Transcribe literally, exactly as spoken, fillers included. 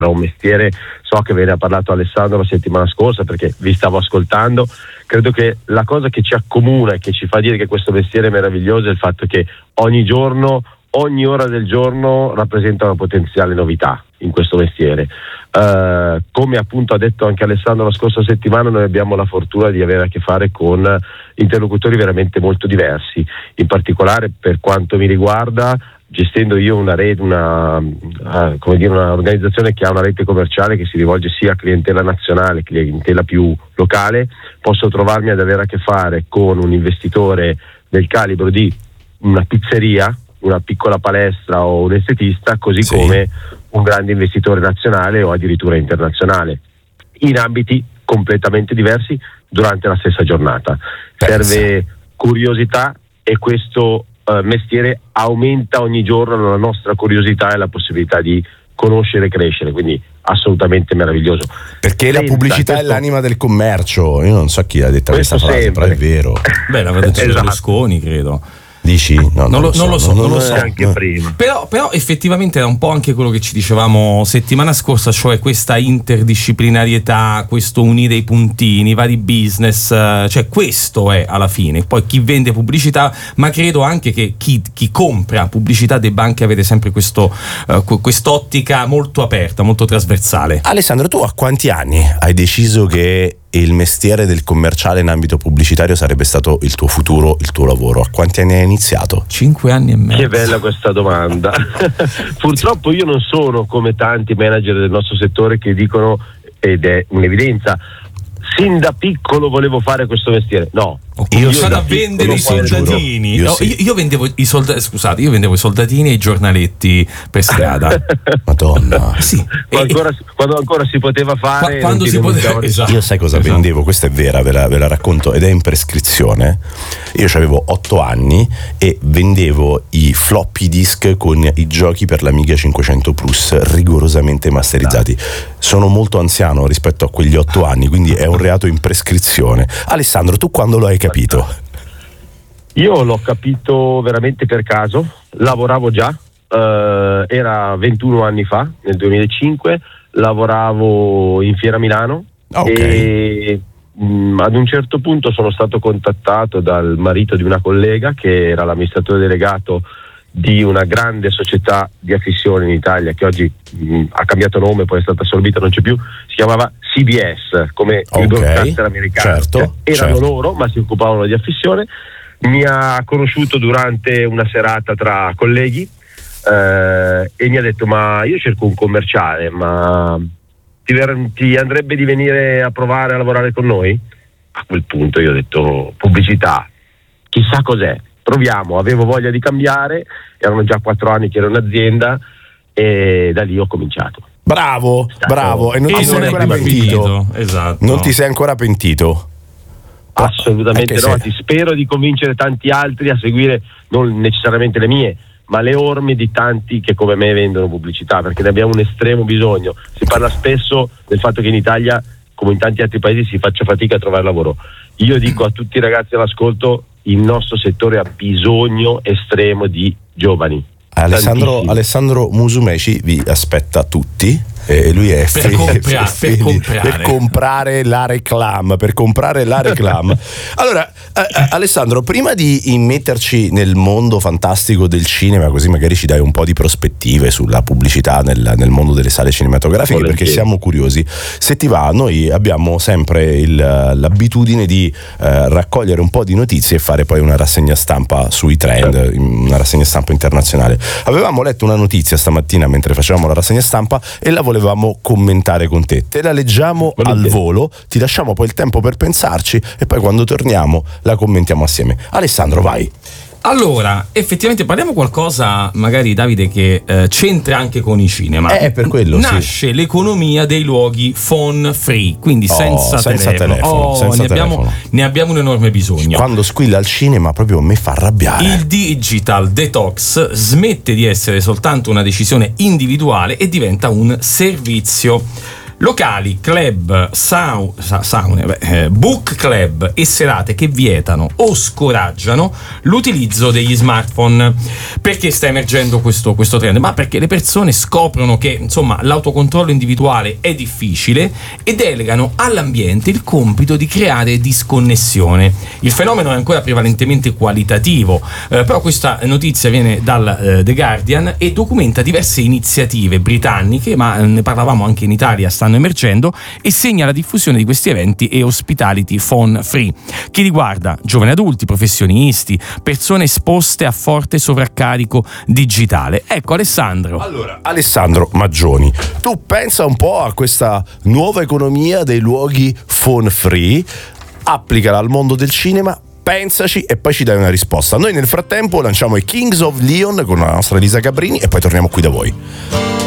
un mestiere, so che ve ne ha parlato Alessandro la settimana scorsa perché vi stavo ascoltando. Credo che la cosa che ci accomuna e che ci fa dire che questo mestiere è meraviglioso è il fatto che ogni giorno, ogni ora del giorno rappresenta una potenziale novità in questo mestiere. Uh, come appunto ha detto anche Alessandro la scorsa settimana, noi abbiamo la fortuna di avere a che fare con interlocutori veramente molto diversi, in particolare per quanto mi riguarda, gestendo io una rete, una, uh, come dire, un'organizzazione che ha una rete commerciale che si rivolge sia a clientela nazionale, clientela più locale, posso trovarmi ad avere a che fare con un investitore del calibro di una pizzeria, una piccola palestra o un estetista, così sì. come un grande investitore nazionale o addirittura internazionale, in ambiti completamente diversi durante la stessa giornata. Pensa. Serve curiosità e questo uh, mestiere aumenta ogni giorno la nostra curiosità e la possibilità di conoscere e crescere, quindi assolutamente meraviglioso. Perché Senza la pubblicità questo... è l'anima del commercio. Io non so chi ha detto questa frase, sempre. però è vero. Beh, l'aveva detto Esatto. Berlusconi, credo. Dici? No, non, non, lo, so, non lo so, non, non lo so. Anche no. prima. Però, però effettivamente era un po' anche quello che ci dicevamo settimana scorsa, cioè questa interdisciplinarietà, questo unire i puntini, i vari business, cioè questo è alla fine. Poi chi vende pubblicità, ma credo anche che chi, chi compra pubblicità debba anche avere sempre questo, uh, quest'ottica molto aperta, molto trasversale. Alessandro, tu a quanti anni hai deciso che il mestiere del commerciale in ambito pubblicitario sarebbe stato il tuo futuro, il tuo lavoro? A quanti anni hai iniziato? Cinque anni e mezzo. Che bella questa domanda. Purtroppo io non sono come tanti manager del nostro settore che dicono, ed è un'evidenza, sin da piccolo volevo fare questo mestiere. No. Ho cominciato a vendere i soldatini. Io, no, sì. io, io vendevo i soldatini, scusate, io vendevo i soldatini e i giornaletti per strada. Madonna. Sì. Quando, ancora, quando ancora si poteva fare. Quando si poteva, esatto. Io sai cosa esatto. vendevo? Questa è vera, ve la, ve la racconto ed è in prescrizione. Io avevo otto anni e vendevo i floppy disk con i giochi per l'Amiga cinquecento Plus rigorosamente masterizzati. Sono molto anziano rispetto a quegli otto anni, quindi è un reato in prescrizione. Alessandro, tu quando lo hai capito? Io l'ho capito veramente per caso, lavoravo già, eh, era ventuno anni fa, nel duemilacinque, lavoravo in Fiera Milano okay. e mh, ad un certo punto sono stato contattato dal marito di una collega che era l'amministratore delegato di una grande società di affissioni in Italia che oggi mh, ha cambiato nome, poi è stata assorbita, non c'è più, si chiamava C B S, come okay, il broadcaster americano. Certo, cioè, erano certo. loro, ma si occupavano di affissione. Mi ha conosciuto durante una serata tra colleghi eh, e mi ha detto: ma io cerco un commerciale, ma ti, ti andrebbe di venire a provare a lavorare con noi? A quel punto io ho detto: pubblicità, chissà cos'è, proviamo. Avevo voglia di cambiare, erano già quattro anni che ero in azienda e da lì ho cominciato. Bravo, bravo. E non e ti non sei ancora pentito? Esatto. Non ti sei ancora pentito? Assolutamente no, se... ti spero di convincere tanti altri a seguire non necessariamente le mie, ma le orme di tanti che come me vendono pubblicità, perché ne abbiamo un estremo bisogno. Si parla spesso del fatto che in Italia, come in tanti altri paesi, si faccia fatica a trovare lavoro. Io dico a tutti i ragazzi all'ascolto: il nostro settore ha bisogno estremo di giovani. Alessandro, Alessandro Musumeci vi aspetta tutti e lui è per, fede, compra, fede, per, comprare. per comprare la reclama per comprare la reclama allora eh, Alessandro, prima di immetterci nel mondo fantastico del cinema, così magari ci dai un po' di prospettive sulla pubblicità nel, nel mondo delle sale cinematografiche, Volentieri. Perché siamo curiosi. Se ti va, noi abbiamo sempre il, l'abitudine di eh, raccogliere un po' di notizie e fare poi una rassegna stampa sui trend, una rassegna stampa internazionale. Avevamo letto una notizia stamattina mentre facevamo la rassegna stampa e la volevamo commentare con te. Te la leggiamo al volo, ti lasciamo poi il tempo per pensarci e poi quando torniamo la commentiamo assieme. Alessandro, vai. Allora, effettivamente parliamo qualcosa, magari Davide, che eh, c'entra anche con i cinema. Eh, per quello nasce sì. l'economia dei luoghi phone free, quindi oh, senza, senza telefono. telefono, Oh, senza ne, telefono. Abbiamo, ne abbiamo un enorme bisogno. Quando squilla al cinema proprio mi fa arrabbiare. Il digital detox smette di essere soltanto una decisione individuale e diventa un servizio. Locali, club, sau, sa, saune, beh, eh, book club e serate che vietano o scoraggiano l'utilizzo degli smartphone. Perché sta emergendo questo, questo trend? Ma perché le persone scoprono che insomma l'autocontrollo individuale è difficile e delegano all'ambiente il compito di creare disconnessione. Il fenomeno è ancora prevalentemente qualitativo, eh, però questa notizia viene dal eh, The Guardian e documenta diverse iniziative britanniche, ma eh, ne parlavamo anche in Italia, stanno emergendo, e segna la diffusione di questi eventi e hospitality phone free, che riguarda giovani adulti, professionisti, persone esposte a forte sovraccarico digitale. Ecco Alessandro. Allora, Alessandro Maggioni, tu pensa un po' a questa nuova economia dei luoghi phone free, applicala al mondo del cinema, pensaci e poi ci dai una risposta. Noi nel frattempo lanciamo i Kings of Leon con la nostra Elisa Gabrini e poi torniamo qui da voi.